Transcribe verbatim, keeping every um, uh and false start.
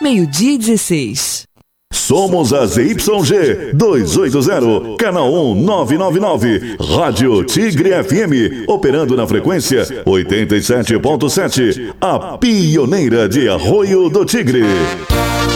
meio-dia e dezesseis. Somos a Z Y G duzentos e oitenta, canal um nove nove nove, Rádio Tigre F M, operando na frequência oitenta e sete ponto sete, a pioneira de Arroio do Tigre.